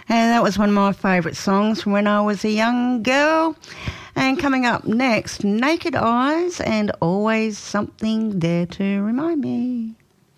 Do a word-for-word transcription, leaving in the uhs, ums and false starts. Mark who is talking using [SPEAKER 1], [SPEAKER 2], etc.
[SPEAKER 1] And that was one of my favourite songs from when I was a young girl. And coming up next, Naked Eyes and Always Something There to Remind Me.